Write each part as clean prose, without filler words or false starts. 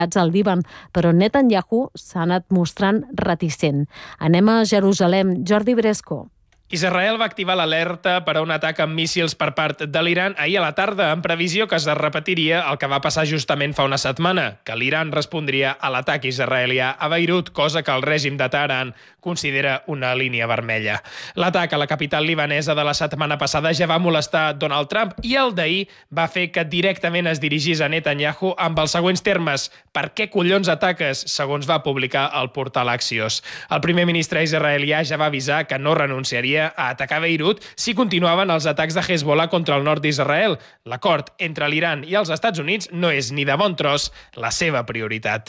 al Líban, però Netanyahu s'ha anat mostrant reticent. Anem a Jerusalem. Jordi Bresco. Israel va activar l'alerta per a un atac amb míssils per part de l'Iran ahir a la tarda, en previsió que es repetiria el que va passar justament fa una setmana, que l'Iran respondria a l'atac israelià a Beirut, cosa que el règim de Teheran considera una línia vermella. L'atac a la capital libanesa de la setmana passada ja va molestar Donald Trump i el d'ahir va fer que directament es dirigís a Netanyahu amb els següents termes: «Per què collons ataques?», segons va publicar el portal Axios. El primer ministre israelià ja va avisar que no renunciaria a atacar Beirut si continuaven els atacs de Hezbollah contra el nord d'Israel. L'acord entre l'Iran i els Estats Units no és ni de bon tros la seva prioritat.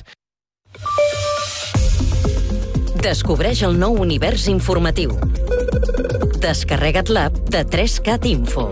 Descobreix el nou univers informatiu. Descarrega't l'app de 3Cat Info.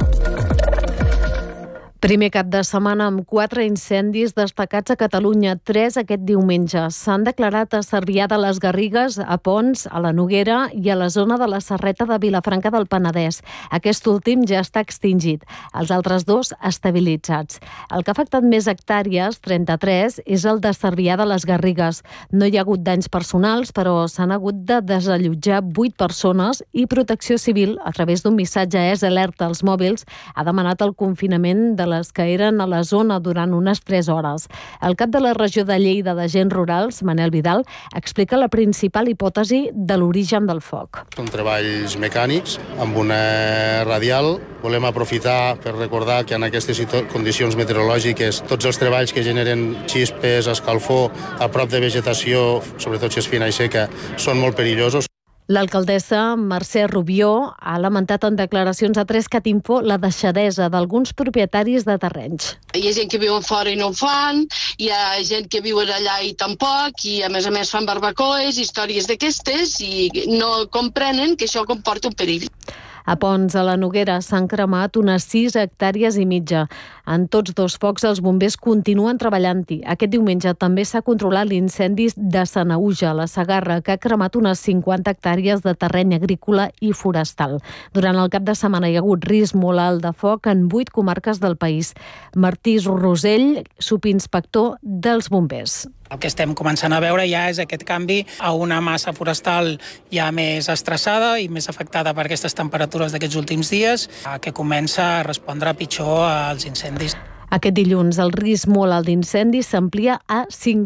Primer cap de setmana amb 4 incendis destacats a Catalunya, 3 aquest diumenge. S'han declarat a Cervià de les Garrigues, a Ponts, a la Noguera i a la zona de la Serreta de Vilafranca del Penedès. Aquest últim ja està extingit, els altres 2 estabilitzats. El que ha afectat més hectàrees, 33, és el de Cervià de les Garrigues. No hi ha hagut danys personals, però s'han hagut de desallotjar 8 persones i Protecció Civil, a través d'un missatge alerta als mòbils, ha demanat el confinament de les que eren a la zona durant unes 3 hores. El cap de la regió de Lleida d'Agents Rurals, Manel Vidal, explica la principal hipòtesi de l'origen del foc. Són treballs mecànics amb una radial. Volem aprofitar per recordar que en aquestes condicions meteorològiques tots els treballs que generen xispes, escalfor, a prop de vegetació, sobretot si és fina i seca, són molt perillosos. L'alcaldessa Mercè Rubió ha lamentat en declaracions a 3Cat Info la deixadesa d'alguns propietaris de terrenys. Hi ha gent que viuen fora i no ho fan, hi ha gent que viuen allà i tampoc, i a més fan barbacoes, històries d'aquestes, i no comprenen que això comporta un perill. A Ponts, a la Noguera, s'han cremat unes 6 hectàrees i mitja. En tots 2 focs, els bombers continuen treballant-hi. Aquest diumenge també s'ha controlat l'incendi de Sanaüja, a la Segarra, que ha cremat unes 50 hectàrees de terreny agrícola i forestal. Durant el cap de setmana hi ha hagut risc molt alt de foc en 8 comarques del país. Martí Rosell, subinspector dels bombers. El que estem començant a veure ja és aquest canvi a una massa forestal ja més estressada i més afectada per aquestes temperatures d'aquests últims dies, que comença a respondre pitjor als incendis. Aquest dilluns el risc molt alt d'incendis s'amplia a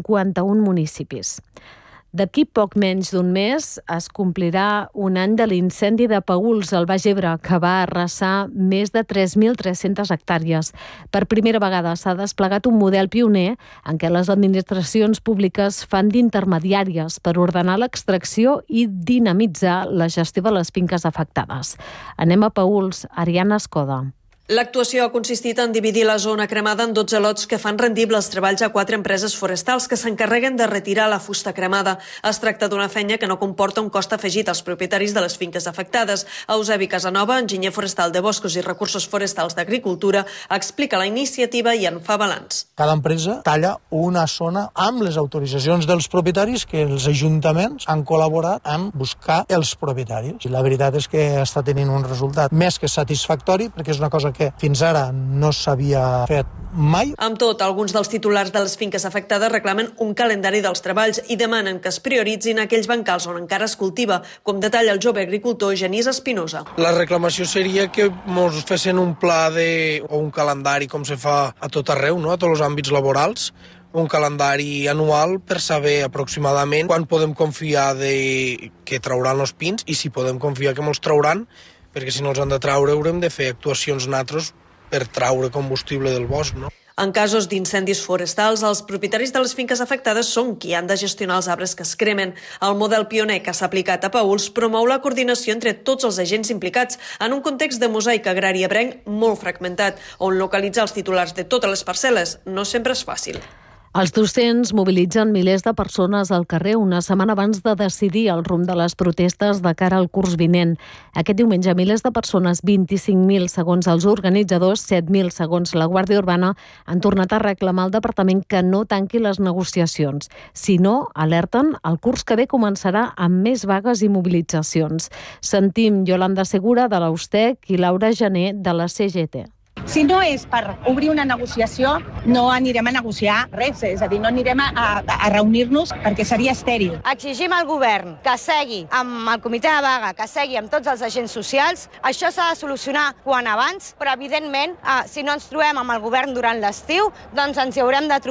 51 municipis. D'aquí poc menys d'un mes es complirà un any de l'incendi de Paüls, al Baix Ebre, que va arrasar més de 3.300 hectàrees. Per primera vegada s'ha desplegat un model pioner en què les administracions públiques fan d'intermediàries per ordenar l'extracció i dinamitzar la gestió de les finques afectades. Anem a Paüls, Ariana Escoda. L'actuació ha consistit en dividir la zona cremada en 12 lots que fan rendibles treballs a 4 empreses forestals que s'encarreguen de retirar la fusta cremada. Es tracta d'una feina que no comporta un cost afegit als propietaris de les finques afectades. Eusebi Casanova, enginyer forestal de Boscos i Recursos Forestals d'Agricultura, explica la iniciativa i en fa balanç. Cada empresa talla una zona amb les autoritzacions dels propietaris que els ajuntaments han col·laborat en buscar els propietaris. I la veritat és que està tenint un resultat més que satisfactori, perquè és una cosa que fins ara no s'havia fet mai. Amb tot, alguns dels titulars de les finques afectades reclamen un calendari dels treballs i demanen que es prioritzin aquells bancals on encara es cultiva, com detalla el jove agricultor Genís Espinosa. La reclamació seria que ens fessin un pla o un calendari com se fa a tot arreu, no? A tots els àmbits laborals, un calendari anual per saber aproximadament quan podem confiar que trauran els pins i si podem confiar que ens trauran, perquè si no els han de traure haurem de fer actuacions nosaltres per traure combustible del bosc, no? En casos d'incendis forestals, els propietaris de les finques afectades són qui han de gestionar els arbres que es cremen. El model pioner que s'ha aplicat a Paüls promou la coordinació entre tots els agents implicats en un context de mosaic agrari ebrenc molt fragmentat, on localitzar els titulars de totes les parcel·les no sempre és fàcil. Els docents mobilitzen milers de persones al carrer una setmana abans de decidir el rumb de les protestes de cara al curs vinent. Aquest diumenge, milers de persones, 25.000 segons els organitzadors, 7.000 segons la Guàrdia Urbana, han tornat a reclamar al departament que no tanqui les negociacions. Si no, alerten, el curs que ve començarà amb més vagues i mobilitzacions. Sentim Yolanda Segura, de l'Austec, i Laura Gené, de la CGT. Si no és per obrir una negociació, no anirem a negociar res, és a dir, no anirem a reunir-nos perquè seria estèril. Exigim al govern que segui amb el comitè de vaga, que segui amb tots els agents socials. Això s'ha de solucionar quan abans, però evidentment, si no ens trobem amb el govern durant l'estiu, doncs ens hi haurem de trobar